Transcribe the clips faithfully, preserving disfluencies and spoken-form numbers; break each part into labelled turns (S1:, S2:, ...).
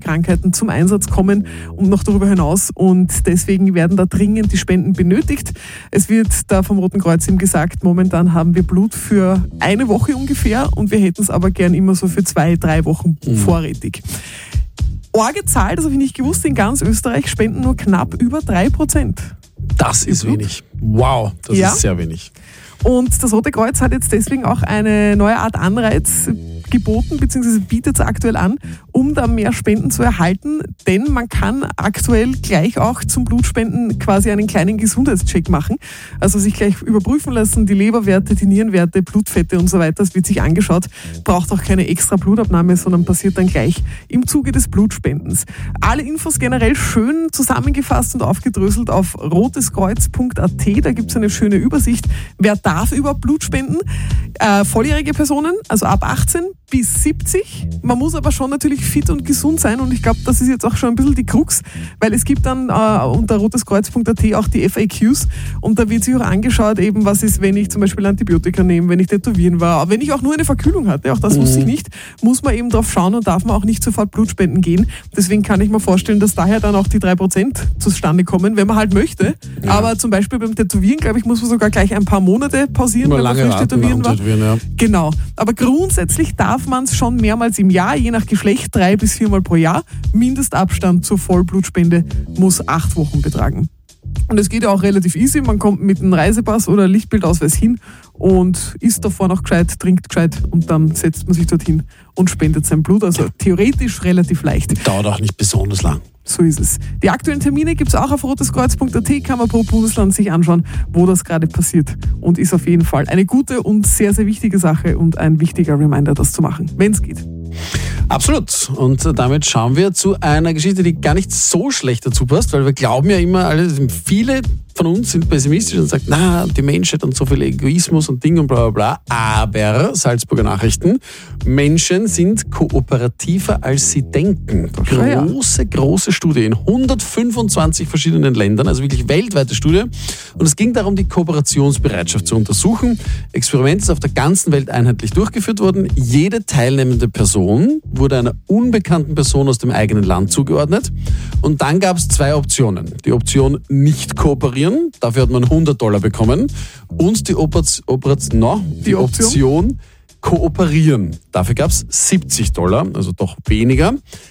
S1: Krankheiten zum Einsatz kommen und noch darüber hinaus. Und deswegen werden da dringend die Spenden benötigt. Es wird da vom Roten Kreuz eben gesagt, momentan haben wir Blut für eine Woche ungefähr und wir hätten es aber gern immer so für zwei, drei Wochen mhm. vorrätig. Orge Zahl, das habe ich nicht gewusst, in ganz Österreich spenden nur knapp über drei Prozent.
S2: Das ist wenig. Wow, das ja. ist sehr wenig.
S1: Und das Rote Kreuz hat jetzt deswegen auch eine neue Art Anreiz geboten, beziehungsweise bietet es aktuell an, um da mehr Spenden zu erhalten, denn man kann aktuell gleich auch zum Blutspenden quasi einen kleinen Gesundheitscheck machen, also sich gleich überprüfen lassen, die Leberwerte, die Nierenwerte, Blutfette und so weiter, das wird sich angeschaut, braucht auch keine extra Blutabnahme, sondern passiert dann gleich im Zuge des Blutspendens. Alle Infos generell schön zusammengefasst und aufgedröselt auf roteskreuz punkt a t, da gibt es eine schöne Übersicht, wer darf überhaupt Blut spenden, äh, volljährige Personen, also ab achtzehn bis siebzig. Man muss aber schon natürlich fit und gesund sein und ich glaube, das ist jetzt auch schon ein bisschen die Krux, weil es gibt dann äh, unter roteskreuz punkt a t auch die F A Qs und da wird sich auch angeschaut, eben was ist, wenn ich zum Beispiel Antibiotika nehme, wenn ich tätowieren war, wenn ich auch nur eine Verkühlung hatte, auch das mhm. wusste ich nicht, muss man eben drauf schauen und darf man auch nicht sofort Blutspenden gehen. Deswegen kann ich mir vorstellen, dass daher dann auch die drei Prozent zustande kommen, wenn man halt möchte. Ja. Aber zum Beispiel beim Tätowieren, glaube ich, muss man sogar gleich ein paar Monate pausieren,
S2: Immer
S1: wenn man frisch tätowieren war.
S2: Tätowieren, ja.
S1: Genau. Aber grundsätzlich darf man es schon mehrmals im Jahr, je nach Geschlecht drei bis viermal pro Jahr. Mindestabstand zur Vollblutspende muss acht Wochen betragen. Und es geht ja auch relativ easy. Man kommt mit einem Reisepass oder Lichtbildausweis hin und isst davor noch gescheit, trinkt gescheit und dann setzt man sich dorthin und spendet sein Blut. Also theoretisch relativ leicht.
S2: Dauert auch nicht besonders lang.
S1: So ist es. Die aktuellen Termine gibt es auch auf roteskreuz punkt a t, kann man pro Bundesland sich anschauen, wo das gerade passiert. Und ist auf jeden Fall eine gute und sehr, sehr wichtige Sache und ein wichtiger Reminder, das zu machen, wenn es geht.
S2: Absolut. Und damit schauen wir zu einer Geschichte, die gar nicht so schlecht dazu passt, weil wir glauben ja immer, alle, viele von uns sind pessimistisch und sagen, na, die Menschheit und so viel Egoismus und Ding und bla bla bla. Aber, Salzburger Nachrichten, Menschen sind kooperativer, als sie denken. Große, große Studie in hundertfünfundzwanzig verschiedenen Ländern, also wirklich weltweite Studie. Und es ging darum, die Kooperationsbereitschaft zu untersuchen. Experiment ist auf der ganzen Welt einheitlich durchgeführt worden. Jede teilnehmende Person wurde einer unbekannten Person aus dem eigenen Land zugeordnet. Und dann gab es zwei Optionen. Die Option nicht kooperieren, dafür hat man hundert Dollar bekommen. Und die, Operation, Operation, no, die, die Option? Option kooperieren. Dafür gab es siebzig Dollar, also doch weniger.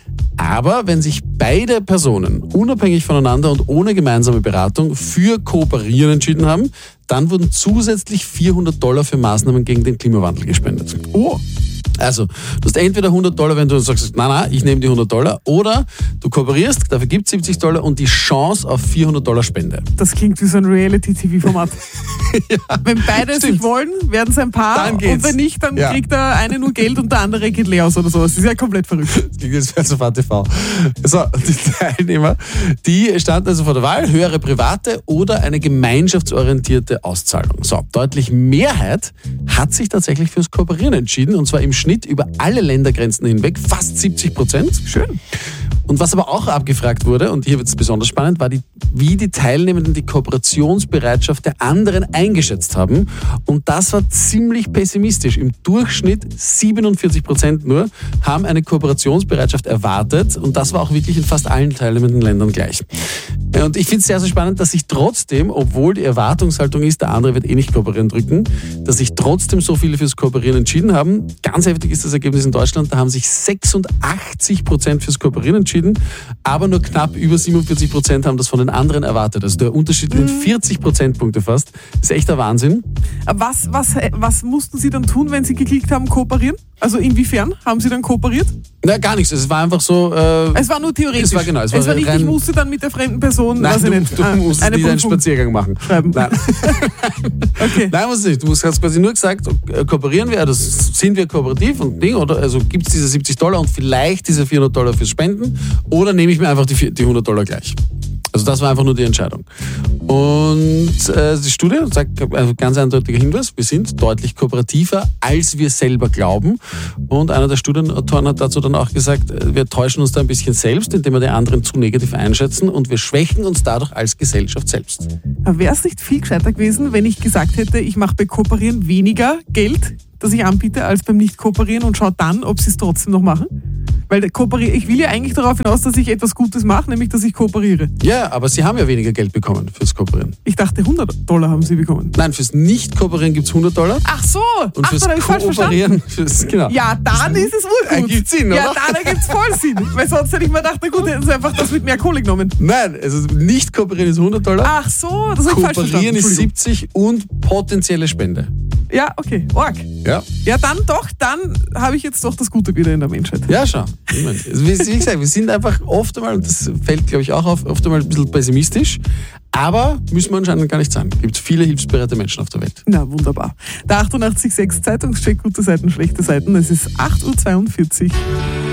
S2: Aber wenn sich beide Personen unabhängig voneinander und ohne gemeinsame Beratung für Kooperieren entschieden haben, dann wurden zusätzlich vierhundert Dollar für Maßnahmen gegen den Klimawandel gespendet. Oh! Also, du hast entweder hundert Dollar, wenn du sagst, nein, nein, ich nehme die hundert Dollar, oder du kooperierst, dafür gibt es siebzig Dollar und die Chance auf vierhundert Dollar Spende.
S1: Das klingt wie so ein Reality-T V-Format. Ja, wenn beide es nicht wollen, werden es ein Paar, dann geht's. Und wenn nicht, dann ja. kriegt der eine nur Geld und der andere geht leer aus oder so. Das ist ja komplett verrückt. Das klingt jetzt wie ein T V. So, die Teilnehmer, die standen also vor der Wahl, höhere private oder eine gemeinschaftsorientierte Auszahlung. So, deutlich Mehrheit hat sich tatsächlich fürs Kooperieren entschieden, und zwar im Schnitt über alle Ländergrenzen hinweg, fast siebzig Prozent. Schön. Und was aber auch abgefragt wurde, und hier wird es besonders spannend, war, die, wie die Teilnehmenden die Kooperationsbereitschaft der anderen eingeschätzt haben. Und das war ziemlich pessimistisch. Im Durchschnitt siebenundvierzig Prozent nur haben eine Kooperationsbereitschaft erwartet. Und das war auch wirklich in fast allen teilnehmenden Ländern gleich. Und ich finde es sehr, sehr spannend, dass sich trotzdem, obwohl die Erwartungshaltung ist, der andere wird eh nicht kooperieren drücken, dass sich trotzdem so viele fürs Kooperieren entschieden haben. Ganz heftig ist das Ergebnis in Deutschland. Da haben sich sechsundachtzig Prozent fürs Kooperieren entschieden, aber nur knapp über siebenundvierzig Prozent haben das von den anderen erwartet. Also der Unterschied in vierzig Prozentpunkte fast. Das ist echt der Wahnsinn. Was, was, was mussten Sie dann tun, wenn Sie geklickt haben, kooperieren? Also inwiefern haben Sie dann kooperiert?
S2: Na, gar nichts. Es war einfach so... Äh,
S1: es war nur theoretisch.
S2: Es war, genau, es war,
S1: es war nicht,
S2: rein,
S1: ich musste dann mit der fremden Person...
S2: Nein, du,
S1: nicht,
S2: du musst
S1: eine
S2: nicht einen Spaziergang machen.
S1: Schreiben.
S2: Nein. Okay. Nein, musst du nicht. Du hast quasi nur gesagt, kooperieren wir, das sind wir kooperativ und Ding, oder also gibt es diese siebzig Dollar und vielleicht diese vierhundert Dollar fürs Spenden, oder nehme ich mir einfach die, die hundert Dollar gleich. Also das war einfach nur die Entscheidung. Und äh, die Studie sagt, also ganz eindeutiger Hinweis, wir sind deutlich kooperativer, als wir selber glauben. Und einer der Studienautoren hat dazu dann auch gesagt, wir täuschen uns da ein bisschen selbst, indem wir die anderen zu negativ einschätzen, und wir schwächen uns dadurch als Gesellschaft selbst.
S1: Aber wäre es nicht viel gescheiter gewesen, wenn ich gesagt hätte, ich mache bei Kooperieren weniger Geld, das ich anbiete, als beim Nicht-Kooperieren, und schaue dann, ob sie es trotzdem noch machen? Weil kooperiere, ich will ja eigentlich darauf hinaus, dass ich etwas Gutes mache, nämlich dass ich kooperiere.
S2: Ja, aber Sie haben ja weniger Geld bekommen fürs Kooperieren.
S1: Ich dachte, hundert Dollar haben Sie bekommen.
S2: Nein, fürs Nicht-Kooperieren gibt es hundert Dollar.
S1: Ach so.
S2: Und
S1: Ach,
S2: fürs
S1: dann habe ich falsch verstanden.
S2: Fürs, genau.
S1: Ja, dann ist es wohl gut.
S2: Gibt Sinn, oder?
S1: Ja, dann ergibt es voll Sinn. Weil sonst hätte ich mir gedacht, na gut, hätten Sie einfach das mit mehr Kohle genommen.
S2: Nein, also Nicht-Kooperieren ist hundert Dollar.
S1: Ach so, das habe ich falsch verstanden.
S2: Kooperieren ist siebzig und potenzielle Spende.
S1: Ja, okay. Org.
S2: Ja.
S1: Ja, dann doch, dann habe ich jetzt doch das Gute wieder in der Menschheit.
S2: Ja, schau. Ich meine, wie gesagt, wir sind einfach oft einmal, und das fällt, glaube ich, auch auf, oft einmal ein bisschen pessimistisch, aber müssen wir anscheinend gar nicht sein. Es gibt viele hilfsbereite Menschen auf der Welt.
S1: Na, wunderbar. Der achtundachtzig Komma sechs Zeitungscheck, gute Seiten, schlechte Seiten. Es ist acht Uhr zweiundvierzig.